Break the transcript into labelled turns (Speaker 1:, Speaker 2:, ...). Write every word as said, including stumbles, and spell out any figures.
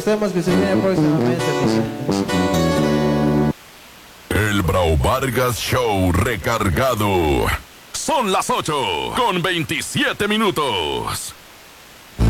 Speaker 1: los temas que se vienen próximamente, mis señores.
Speaker 2: El Brau Vargas Show recargado. Son las ocho con veintisiete minutos.